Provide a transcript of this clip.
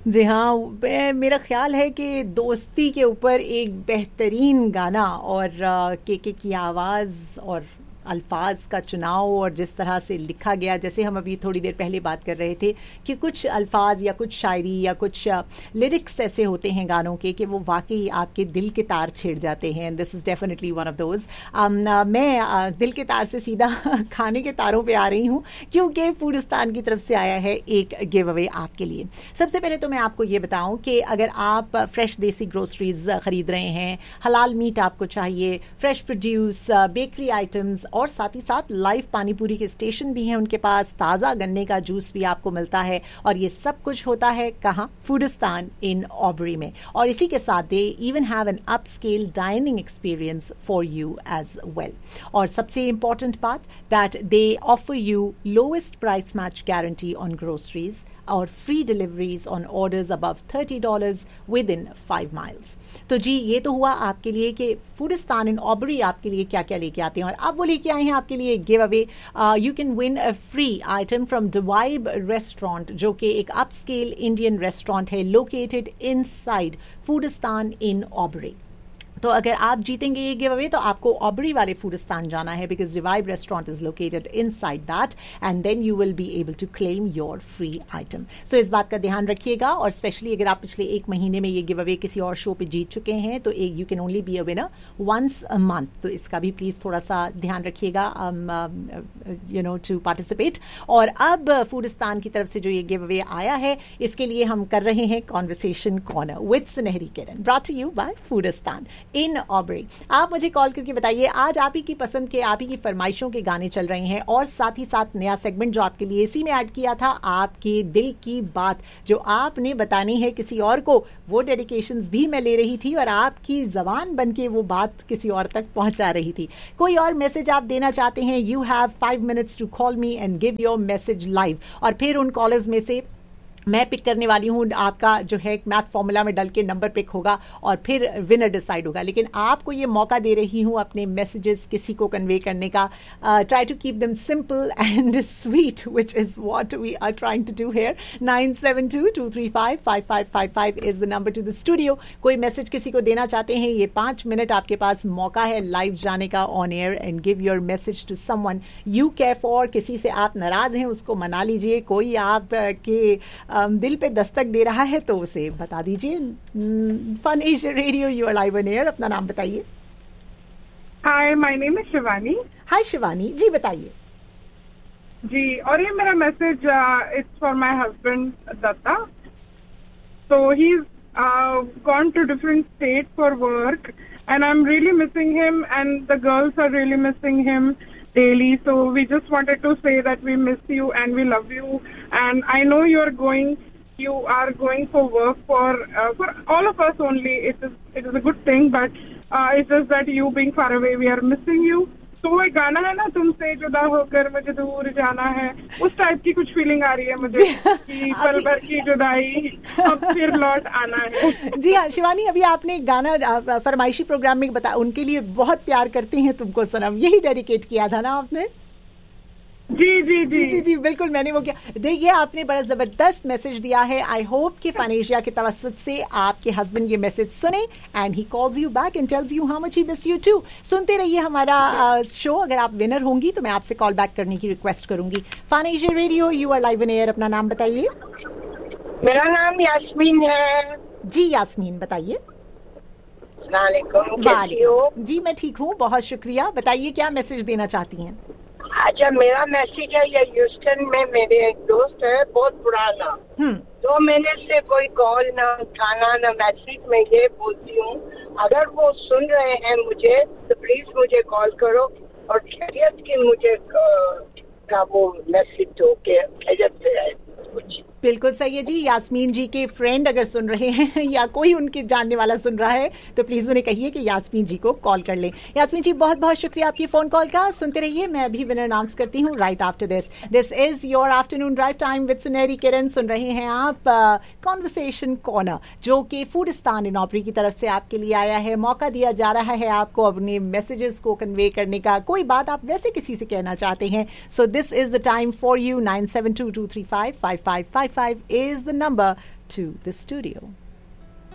जी हाँ, मेरा ख्याल है कि दोस्ती के ऊपर एक बेहतरीन गाना और के की आवाज़ और अल्फाज का चुनाव और जिस तरह से लिखा गया, जैसे हम अभी थोड़ी देर पहले बात कर रहे थे कि कुछ अल्फाज या कुछ शायरी या कुछ लिरिक्स ऐसे होते हैं गानों के कि वो वाकई आपके दिल के तार छेड़ जाते हैं. This is definitely one of those. मैं दिल के तार से सीधा खाने के तारों पे आ रही हूँ क्योंकि फूडिस्तान की तरफ से आया है एक गिव अवे आपके लिए. सबसे पहले तो मैं आपको ये बताऊँ कि अगर आप फ्रेश देसी ग्रोसरीज ख़रीद रहे हैं, हलाल मीट आपको चाहिए, फ्रेश प्रोड्यूस, बेकरी आइटम्स और साथ ही साथ लाइव पानी पूरी के स्टेशन भी हैं उनके पास, ताज़ा गन्ने का जूस भी आपको मिलता है और ये सब कुछ होता है कहाँ? फूडिस्तान इन ऑबरी में. और इसी के साथ they even have an upscale dining experience for you as well. और सबसे इंपॉर्टेंट बात that they offer you lowest price match guarantee on groceries और free deliveries on orders above $30 with in 5 miles. तो जी ये तो हुआ आपके लिए कि फूडिस्तान इन ऑबरी आपके लिए क्या क्या लेके आते हैं. और अब वो लेके आए हैं आपके लिए give away. You can win a free item from डिवाइब restaurant, जो कि एक अपस्केल इंडियन रेस्टोरेंट है लोकेटेड इनसाइड फूडिस्तान इन ऑबरी. तो अगर आप जीतेंगे ये गिव अवे तो आपको ऑबरी वाले फूडिस्तान जाना है because revive restaurant is located inside that and then you will be able to claim your free item. सो इस बात का ध्यान रखिएगा. और स्पेशली अगर आप पिछले 1 महीने में ये गिव अवे किसी और शो पे जीत चुके हैं तो you can only be a winner once a month. तो इसका भी प्लीज थोड़ा सा ध्यान रखिएगा टू पार्टिसिपेट. और अब फूडिस्तान की तरफ से जो ये गिव अवे आया है इसके लिए हम कर रहे हैं कॉन्वर्सेशन कॉर्नर विद सुनहरी किरण, brought to you bye फूडिस्तान in Aubrey. आप मुझे कॉल करके बताइए आज आप ही की पसंद के, आप ही की फरमाइशों के गाने चल रहे हैं और साथ ही साथ नया सेगमेंट जो आपके लिए इसी में ऐड किया था, आपके दिल की बात जो आपने बतानी है किसी और को, वो डेडिकेशंस भी मैं ले रही थी और आपकी जबान बन के वो बात किसी और तक पहुंचा रही थी. कोई और मैसेज आप देना चाहते हैं, you have 5 minutes to call me and give your message live. और फिर उन कॉलर्स में से मैं पिक करने वाली हूँ, आपका जो है मैथ फॉर्मूला में डल के नंबर पिक होगा और फिर विनर डिसाइड होगा. लेकिन आपको ये मौका दे रही हूँ अपने मैसेजेस किसी को कन्वे करने का. Try to keep them simple and sweet which is what we are trying to do here. 9722355555 is the number two the studio. कोई मैसेज किसी को देना चाहते हैं, ये 5 मिनट आपके पास मौका है लाइव जाने का on air and give your message to someone you care for. किसी से आप नाराज हैं उसको मना लीजिए, कोई आप के दिल पे दस्तक दे रहा है तो उसे बता दीजिए. Fun Asia radio, you are live on air. अपना नाम बताइए. हाय, माय नेम इज शिवानी. हाय शिवानी जी, बताइए. जी, और ये मेरा message it's for my husband Dutta. So he is gone to different state for work and I am really missing him and the girls are really missing him daily. So we just wanted to say that we miss you and we love you, and I know you are going for work for all of us only. It is a good thing, but it's just that you being far away, we are missing you. तो वो गाना है ना, तुमसे जुदा होकर मुझे दूर जाना है, उस टाइप की कुछ फीलिंग आ रही है मुझे कि पल भर की जुदाई अब फिर लौट आना है. जी हाँ शिवानी, अभी आपने गाना फरमाइशी प्रोग्राम में बताया, उनके लिए बहुत प्यार करती हैं तुमको सनम, यही डेडिकेट किया था ना आपने? जी जी जी जी जी बिल्कुल, मैंने वो किया. देखिए आपने बड़ा जबरदस्त मैसेज दिया है. आई होप कि फानेशिया के तवस्सुत से आपके हस्बैंड ये मैसेज सुने and he calls you back and tells you how much he miss you to. सुनते रहिए हमारा शो. अगर आप विनर होंगी तो मैं आपसे कॉल बैक करने की रिक्वेस्ट करूंगी. फानेशिया radio, you are live on air. अपना नाम बताइए. मेरा नाम यास्मीन है. जी यास्मीन, बताइए. वालेकुम. जी मैं ठीक हूँ, बहुत शुक्रिया. बताइए क्या मैसेज देना चाहती हैं? अच्छा, मेरा मैसेज है, ये ह्यूस्टन में मेरे एक दोस्त है बहुत पुराना, 2 महीने से कोई कॉल ना उठाना ना मैसेज. मैं ये बोलती हूँ अगर वो सुन रहे हैं मुझे तो प्लीज मुझे कॉल करो और खैरियत की मुझे का वो मैसेज दो के खैरियत से है कुछ. बिल्कुल सही है जी. यास्मीन जी के फ्रेंड अगर सुन रहे हैं या कोई उनके जानने वाला सुन रहा है तो प्लीज उन्हें कहिए कि यास्मीन जी को कॉल कर लें. यास्मीन जी बहुत बहुत शुक्रिया आपकी फोन कॉल का. सुनते रहिए, मैं अभी विनर अनाउंस करती हूँ right after this. This is your afternoon drive time with सुनहरी किरण. सुन रहे हैं आप कॉन्वर्सेशन कॉर्नर जो कि फूडिस्तान इन ऑबरी की तरफ से आपके लिए आया है. मौका दिया जा रहा है आपको अपने मैसेजेस को कन्वे करने का. कोई बात आप वैसे किसी से कहना चाहते हैं, so this is the time for you. 9722355555 is the number to the studio.